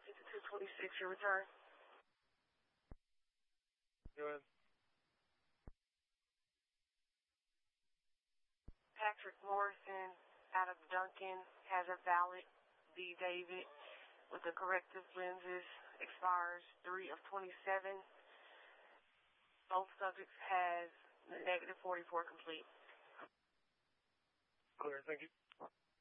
5226, your return. Go ahead. Patrick Morrison out of Duncan has a valid D. David with the corrective lenses, expires 3 of 27. Both subjects has negative 44 complete. Clear, thank you.